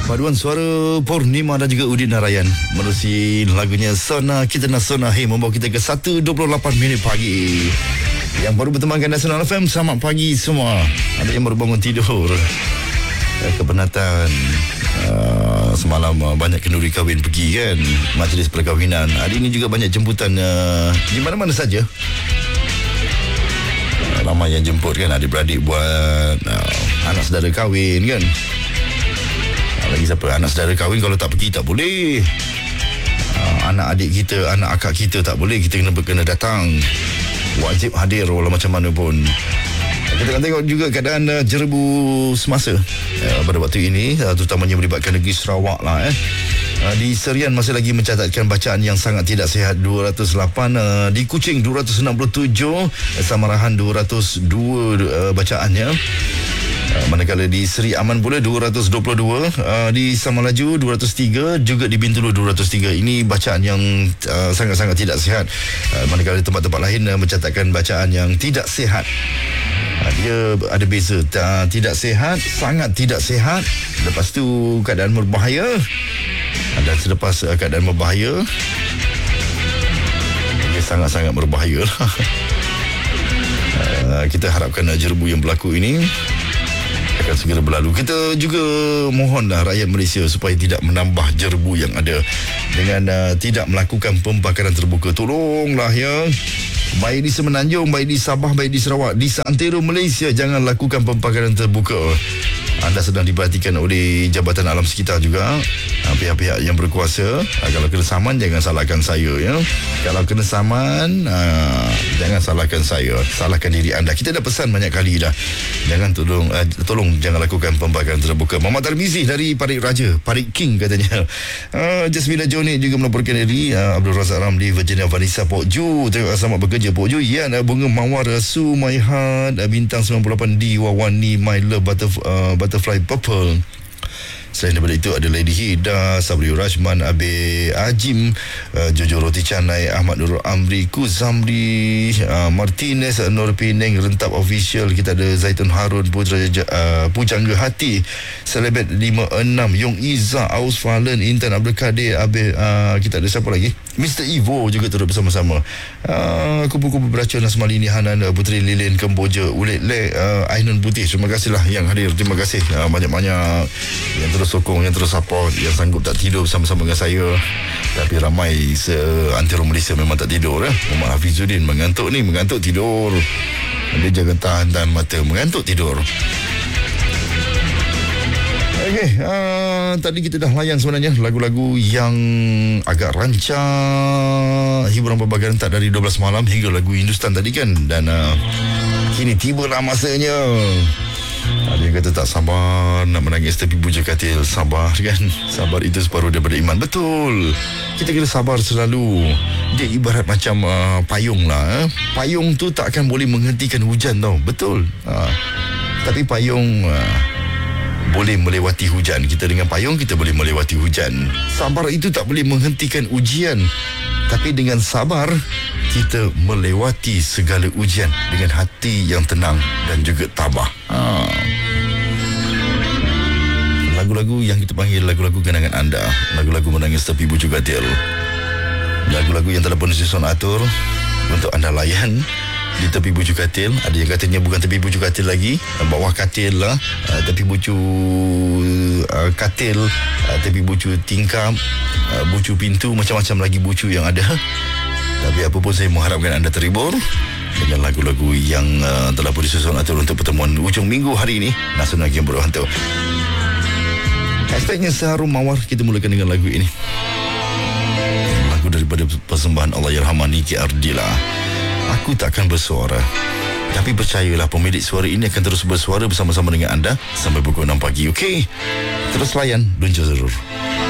Paduan suara Purnima dan juga Udin Narayan menerusi lagunya Sona. Kita nak Sona membawa kita ke 1.28 minit pagi. Yang baru bertemankan Nasional FM, selamat pagi semua. Ada yang baru bangun tidur, kepenatan semalam banyak kenduri kahwin pergi kan, majlis perkahwinan. Hari ini juga banyak jemputan di mana-mana saja. Ramai yang jemput kan, adik-beradik buat anak saudara kahwin kan. Lagi siapa anak saudara kahwin, kalau tak pergi tak boleh. Anak adik kita, anak akak kita tak boleh, kita kena datang, wajib hadir walau macam mana pun. Kita akan tengok juga keadaan jerebu semasa pada waktu ini, terutamanya melibatkan negeri Sarawak lah. Di Serian masih lagi mencatatkan bacaan yang sangat tidak sihat 208, di Kuching 267, Samarahan 202 bacaannya. Manakala di Seri Aman pula 222, di Samalaju 203, juga di Bintulu 203. Ini bacaan yang sangat-sangat tidak sihat. Manakala tempat-tempat lain mencatatkan bacaan yang tidak sihat. Dia ada beza, tidak sihat, sangat tidak sihat, lepas tu keadaan berbahaya, dan selepas keadaan berbahaya, dia sangat-sangat berbahaya. Kita harapkan jerebu yang berlaku ini akan segera berlalu. Kita juga mohonlah rakyat Malaysia supaya tidak menambah jerebu yang ada dengan tidak melakukan pembakaran terbuka. Tolonglah ya, baik di Semenanjung, baik di Sabah, baik di Sarawak, di seantero Malaysia, jangan lakukan pembakaran terbuka. Anda sedang diperhatikan oleh Jabatan Alam Sekitar juga, pihak-pihak yang berkuasa. Kalau kena saman, jangan salahkan saya ya. Kalau kena saman, jangan salahkan saya, salahkan diri anda. Kita dah pesan banyak kali dah, jangan tolong jangan lakukan pembakaran terbuka. Muhammad Tarmizi dari Parit Raja, Parit King katanya. Jasmina Joni juga melaporkan diri. Abdul Razak Ramli, Virginia Vanessa, Pok Ju, terima selamat bekerja Pok Ju. Ya, Bunga Mawar, Sumaihat, Bintang 98D, Wawani, My Love, Butterfly Purple. Selain daripada itu ada Lady Hida, Sabri Rashman, Abe Ajim, Jojo Roti Canai, Ahmad Nurul Amri, Kuzamri, Martinez, Nur Penang, Rentap Official. Kita ada Zaitun Harun, Pujangga Hati, Selebet 56, Yong Iza, Aus Falen, Intan Abdul Kadir, Abe, kita ada siapa lagi? Mr. Evo juga turut bersama-sama. Kupu-kupu beracun Asmalini Hanan, Puteri Lilin Kemboja, Ulet Lek, Ainun Putih. Terima kasihlah yang hadir. Terima kasih banyak-banyak yang terus sokong, yang terus support, yang sanggup tak tidur bersama-sama dengan saya. Tapi ramai seantero Malaysia memang tak tidur. Muhammad Hafizuddin mengantuk tidur. Dia jangan tahan mata, mengantuk tidur. Okey, tadi kita dah layan sebenarnya lagu-lagu yang agak rancak, hiburan berbagai rentak dari 12 malam hingga lagu Hindustan tadi kan. Dan kini tibalah masanya. Ada yang kata tak sabar nak menangis tapi bujuk katil. Sabar kan, sabar itu separuh daripada iman. Betul, kita kena sabar selalu. Dia ibarat macam payung lah. Payung tu tak akan boleh menghentikan hujan tau. Betul, tapi payung boleh melewati hujan. Kita dengan payung kita boleh melewati hujan. Sabar itu tak boleh menghentikan ujian, tapi dengan sabar kita melewati segala ujian dengan hati yang tenang dan juga tabah. Lagu-lagu yang kita panggil lagu-lagu kenangan anda, lagu-lagu menangis tepi bujuk katil, lagu-lagu yang telah pun disusun atur untuk anda layan di tepi bujuk katil. Ada yang katanya bukan tepi bujuk katil lagi, bawah katil lah, tepi bucu katil, tepi bucu tingkap, bucu pintu, macam-macam lagi bucu yang ada. Tapi apa pun, saya mengharapkan anda terhibur dengan lagu-lagu yang telah pun disusun atur untuk pertemuan ujung minggu hari ini. Nasional yang berhantu. Hashtagnya Seharum Mawar. Kita mulakan dengan lagu ini, lagu daripada persembahan Allahyarhamah Niki Ardila, Aku Takkan Bersuara. Tapi percayalah, pemilik suara ini akan terus bersuara bersama-sama dengan anda sampai pukul 6 pagi. Okey, terus layan Dunja Zarur.